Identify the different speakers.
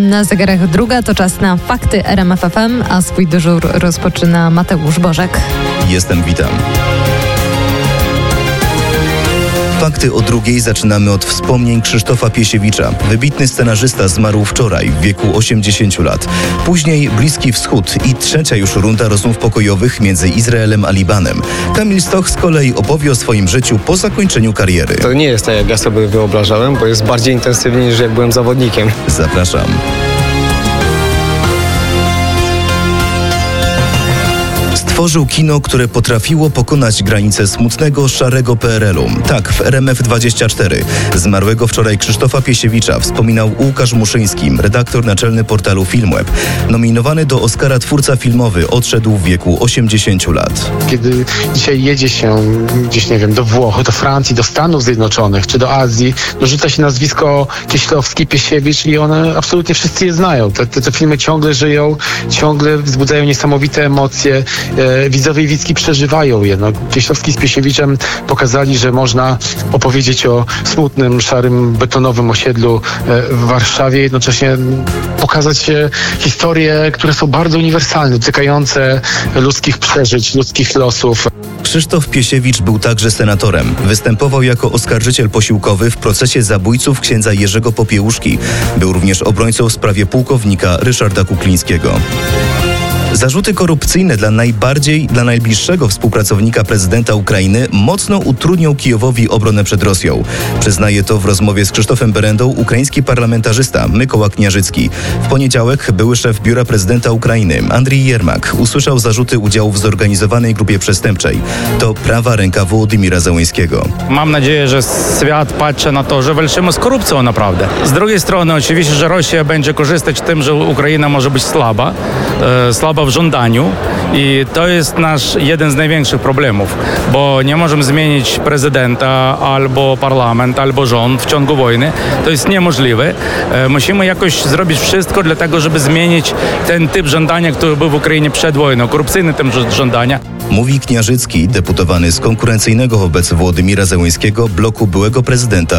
Speaker 1: Na zegarach 2 to czas na fakty RMF FM, a swój dyżur rozpoczyna Mateusz Bożek.
Speaker 2: Witam. Fakty o 2 zaczynamy od wspomnień Krzysztofa Piesiewicza. Wybitny scenarzysta zmarł wczoraj w wieku 80 lat. Później Bliski Wschód i 3. już runda rozmów pokojowych między Izraelem a Libanem. Kamil Stoch z kolei opowie o swoim życiu po zakończeniu kariery.
Speaker 3: To nie jest tak, jak ja sobie wyobrażałem, bo jest bardziej intensywnie niż jak byłem zawodnikiem.
Speaker 2: Zapraszam. Stworzył kino, które potrafiło pokonać granice smutnego, szarego PRL-u. Tak, w RMF24 zmarłego wczoraj Krzysztofa Piesiewicza wspominał Łukasz Muszyński, redaktor naczelny portalu Filmweb. Nominowany do Oscara twórca filmowy odszedł w wieku 80 lat.
Speaker 4: Kiedy dzisiaj jedzie się gdzieś, nie wiem, do Włoch, do Francji, do Stanów Zjednoczonych czy do Azji, rzuca się nazwisko Kieślowski, Piesiewicz i one absolutnie wszyscy je znają. Te filmy ciągle żyją, ciągle wzbudzają niesamowite emocje. Widzowie i widzki przeżywają je. Kieślowski z Piesiewiczem pokazali, że można opowiedzieć o smutnym, szarym, betonowym osiedlu w Warszawie, jednocześnie pokazać historie, które są bardzo uniwersalne, dotykające ludzkich przeżyć, ludzkich losów.
Speaker 2: Krzysztof Piesiewicz był także senatorem. Występował jako oskarżyciel posiłkowy w procesie zabójców księdza Jerzego Popiełuszki. Był również obrońcą w sprawie pułkownika Ryszarda Kuklińskiego. Zarzuty korupcyjne dla najbliższego współpracownika prezydenta Ukrainy mocno utrudnią Kijowowi obronę przed Rosją. Przyznaje to w rozmowie z Krzysztofem Berendą ukraiński parlamentarzysta Mykoła Kniarzycki. W poniedziałek były szef biura prezydenta Ukrainy Andrii Jermak usłyszał zarzuty udziału w zorganizowanej grupie przestępczej. To prawa ręka Wołodymira Zełenskiego.
Speaker 5: Mam nadzieję, że świat patrzy na to, że walczymy z korupcją naprawdę. Z drugiej strony oczywiście, że Rosja będzie korzystać tym, że Ukraina może być słaba w żądaniu i to jest nasz jeden z największych problemów, bo nie możemy zmienić prezydenta albo parlament, albo rząd w ciągu wojny. To jest niemożliwe. Musimy jakoś zrobić wszystko dla tego, żeby zmienić ten typ żądania, który był w Ukrainie przed wojną, korupcyjny typ żądania.
Speaker 2: Mówi Kniarzycki, deputowany z konkurencyjnego wobec Wołodymira Zełenskiego bloku byłego prezydenta